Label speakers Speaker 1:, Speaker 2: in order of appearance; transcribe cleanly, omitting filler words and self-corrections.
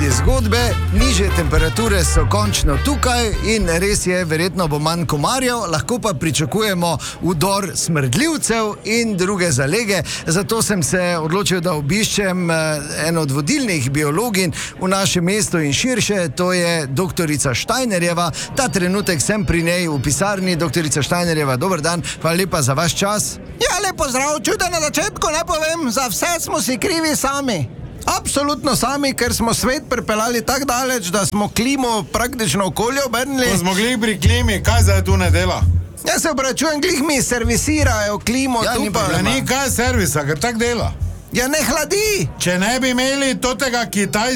Speaker 1: tudi zgodbe, nižje temperature so končno tukaj in res je, verjetno bo manj komarjev, lahko pa pričakujemo vdor smrdljivcev in druge zalege. Zato sem se odločil, da obiščem eno od vodilnih biologin v našem mestu in širše, to je doktorica Steinerjeva. Ta trenutek sem pri njej v pisarni. Doktorica Steinerjeva, dober dan, hvala lepa za vaš čas.
Speaker 2: Ja, lepo zdrav, čuda na začetku ne povem, za vse smo si krivi sami. Absolutno sami, ker smo svet pripeljali tako daleč, da smo klimo praktično okolje obrnili.
Speaker 3: Ko smo glih pri klimi, kaj zdaj tu ne dela?
Speaker 2: Ja se obračujem, glih mi servisirajo klimo,
Speaker 1: Ja,
Speaker 2: tu
Speaker 1: ni
Speaker 2: pa...
Speaker 1: problema.
Speaker 3: Ja, ni kaj servisa, ker tak dela.
Speaker 2: Ja, ne hladi!
Speaker 3: Če ne bi imeli tega